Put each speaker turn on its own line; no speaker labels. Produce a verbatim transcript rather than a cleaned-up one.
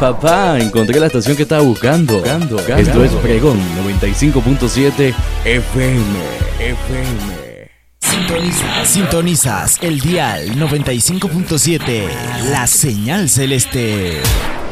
Papá, encontré la estación que estaba buscando. buscando, buscando. Esto es Pregón noventa y cinco punto siete F M. F M.
Sintonizas, sintonizas el dial noventa y cinco punto siete, la señal celeste.